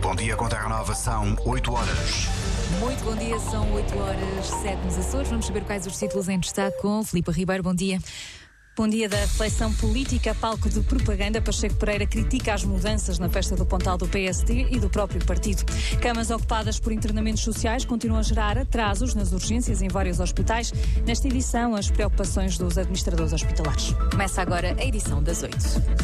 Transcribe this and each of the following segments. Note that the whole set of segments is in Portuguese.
Bom dia com Terra Nova, são 8 horas. Muito bom dia, são 8 horas 7 nos Açores. Vamos saber quais os títulos em destaque com Filipe Ribeiro. Bom dia. Bom dia. Da reflexão política, palco de propaganda, Pacheco Pereira critica as mudanças na festa do Pontal do PSD e do próprio partido. Camas ocupadas por internamentos sociais continuam a gerar atrasos nas urgências em vários hospitais. Nesta edição, as preocupações dos administradores hospitalares. Começa agora a edição das 8.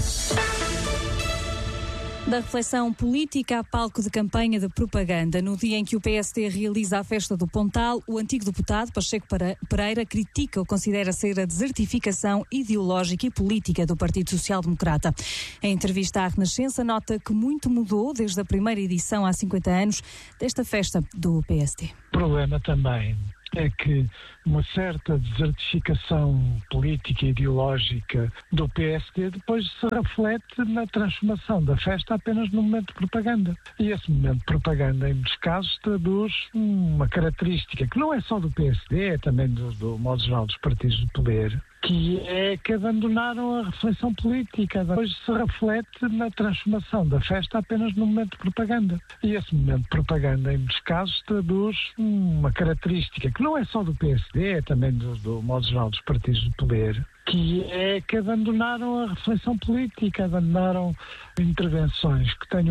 Da reflexão política a palco de campanha de propaganda. No dia em que o PSD realiza a festa do Pontal, o antigo deputado Pacheco Pereira critica o que considera ser a desertificação ideológica e política do Partido Social Democrata. Em entrevista à Renascença, nota que muito mudou desde a primeira edição há 50 anos desta festa do PSD. O problema também é que uma certa desertificação política e ideológica do PSD depois se reflete na transformação da festa apenas num momento de propaganda. E esse momento de propaganda, em muitos casos, traduz uma característica que não é só do PSD, é também do modo geral dos partidos de poder, que é que abandonaram a reflexão política. Depois se reflete na transformação da festa apenas num momento de propaganda. E esse momento de propaganda, em muitos casos, traduz uma característica que não é só do PSD, é também do modo geral dos partidos de poder, que é que abandonaram a reflexão política, abandonaram intervenções que tenham